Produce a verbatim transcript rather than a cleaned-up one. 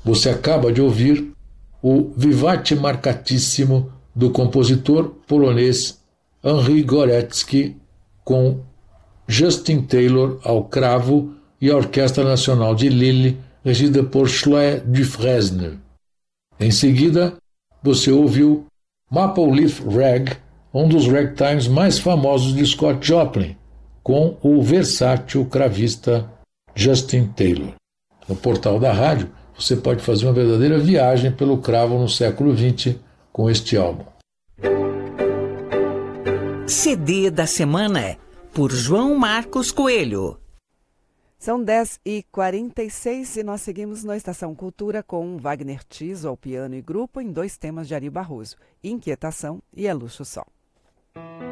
Você acaba de ouvir o Vivace Marcatissimo do compositor polonês Henryk Górecki com Justin Taylor ao cravo e a Orquestra Nacional de Lille, regida por Chloé Dufresne. Em seguida, você ouviu Maple Leaf Rag, um dos ragtimes mais famosos de Scott Joplin, com o versátil cravista Justin Taylor. No portal da rádio, você pode fazer uma verdadeira viagem pelo cravo no século vinte com este álbum. C D da semana, por João Marcos Coelho. São dez e quarenta e seis e nós seguimos na Estação Cultura com Wagner Tiso ao piano e grupo em dois temas de Ari Barroso, Inquietação e É Luxo Só.